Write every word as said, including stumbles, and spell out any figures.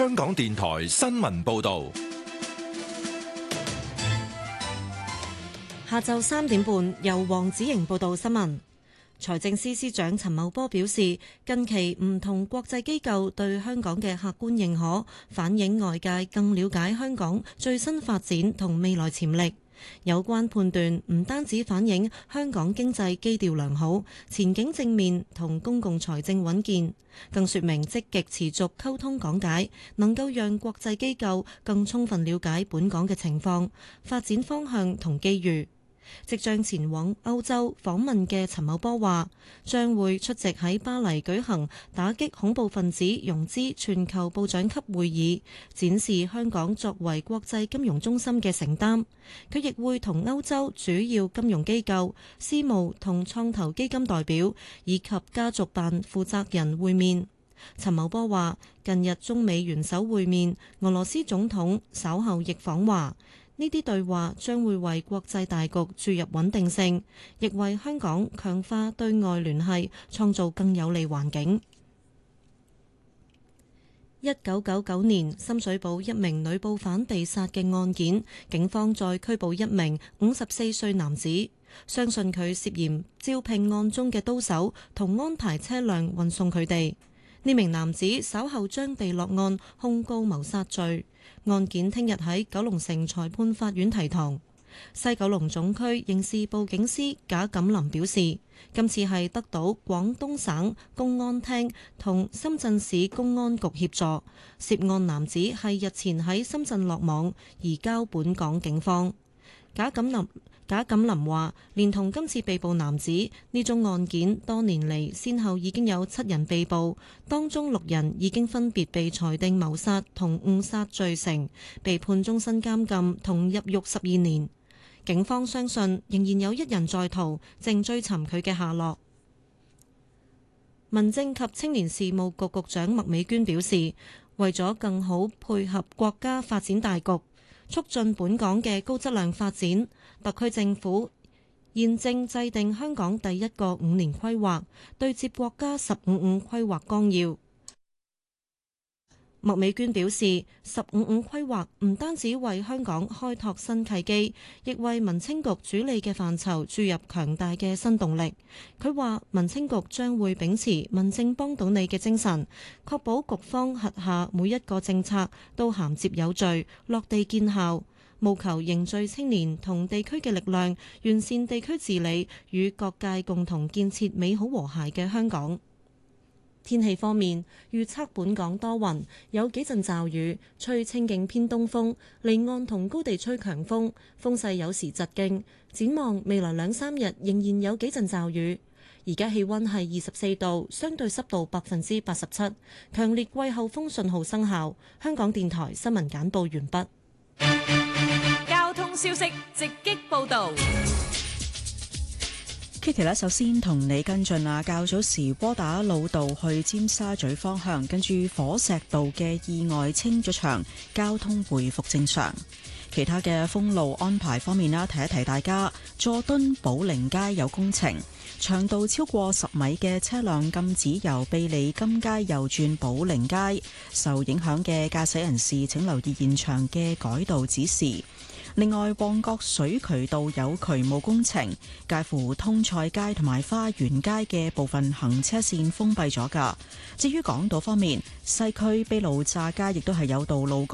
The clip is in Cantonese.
香港電台新聞報道。 下晝三點半，由黃子瑩報道新聞。財政司司長陳茂波表示，近期唔同國際機構對香港嘅客觀認可，反映外界更了解香港最新發展同未來潛力。有關判斷唔單止反映香港經濟基調良好、前景正面同公共財政穩健，更說明積極持續溝通講解，能夠讓國際機構更充分了解本港嘅情況、發展方向同機遇。即將前往歐洲訪問嘅陳茂波話，將會出席喺巴黎舉行打擊恐怖分子融資全球部長級會議，展示香港作為國際金融中心嘅承擔。佢亦會同歐洲主要金融機構、私募同創投基金代表以及家族辦負責人會面。陳茂波話，近日中美元首會面，俄羅斯總統稍後亦訪華。呢啲對話將會為國際大局注入穩定性，亦為香港強化對外聯繫創造更有利環境。一九九九年深水埗一名女報販被殺嘅案件，警方再拘捕一名五十四歲男子，相信佢涉嫌招聘案中嘅刀手同安排車輛運送佢哋。呢名男子稍後將被落案控告謀殺罪。案件聽日喺九龍城裁判法院提堂。西九龍總區刑事部警司賈錦林表示，今次係得到廣東省公安廳同深圳市公安局協助，涉案男子係日前喺深圳落網，移交本港警方。賈錦林賈錦林話，連同今次被捕男子，呢宗案件多年嚟先後已經有七人被捕，當中六人已經分別被裁定謀殺同誤殺罪成，被判終身監禁同入獄十二年。警方相信仍然有一人在逃，正追尋佢嘅下落。民政及青年事務局局長麥美娟表示，為咗更好配合國家發展大局，促進本港嘅高質量發展，特區政府現正制定香港第一個五年規劃，對接國家十五五規劃綱要。麥美娟表示，十五五規劃唔單止為香港開拓新契機，亦為民青局主理嘅範疇注入強大嘅新動力。佢話，民青局將會秉持民政幫到你嘅精神，確保局方轄下每一個政策都銜接有序、落地見效，務求凝聚青年同地區嘅力量，完善地區治理，與各界共同建設美好和諧嘅香港。天氣方面，預測本港多雲，有幾陣驟雨，吹清勁偏東風，離岸同高地吹強風，風勢有時疾勁。展望未來兩三日仍然有幾陣驟雨。而家氣溫係二十四度，相對濕度百分之八十七，強烈季候風信號生效。香港電台新聞簡報完畢。 交通消息直擊報道。 Kitty 咧，首先同你跟進啊，較早時窩打老道去尖沙咀方向，跟住火石道嘅意外清咗場，交通回復正常。其他嘅封路安排方面啦，提一提大家，佐敦寶靈街有工程，長度超過十米嘅車輛禁止由庇利金街右轉寶靈街，受影響嘅駕駛人士請留意現場嘅改道指示。另外，旺角水渠道有渠務工程，介乎通菜街同埋花園街嘅部分行車線封閉咗㗎。至於港島方面，西區卑路乍街亦都係有道路工